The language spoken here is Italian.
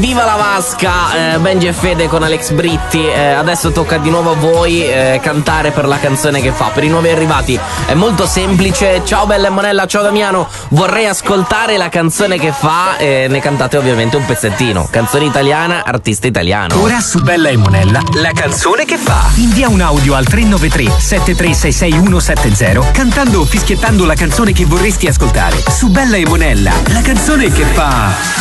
Viva la Vasca, Benji e Fede con Alex Britti. Adesso tocca di nuovo a voi cantare per la canzone che fa. Per i nuovi arrivati è molto semplice. Ciao Bella e Monella, ciao Damiano, vorrei ascoltare la canzone che fa. Ne cantate ovviamente un pezzettino. Canzone italiana, artista italiano. Ora su Bella e Monella, la canzone che fa. Invia un audio al 393 7366170 cantando o fischiettando la canzone che vorresti ascoltare. Su Bella e Monella, la canzone che fa.